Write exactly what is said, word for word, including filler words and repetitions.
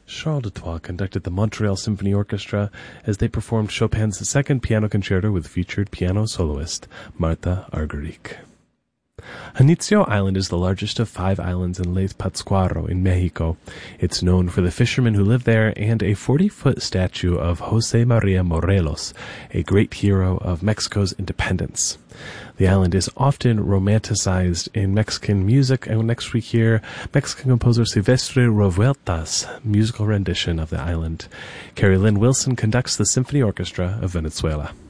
Charles Dutoit conducted the Montreal Symphony Orchestra as they performed Chopin's second piano concerto with featured piano soloist Martha Argerich. Janitzio Island is the largest of five islands in Lake Pátzcuaro in Mexico. It's known for the fishermen who live there and a forty-foot statue of José María Morelos, a great hero of Mexico's independence. The island is often romanticized in Mexican music, and next we hear Mexican composer Silvestre Revuelta's musical rendition of the island. Carrie Lynn Wilson conducts the Symphony Orchestra of Venezuela.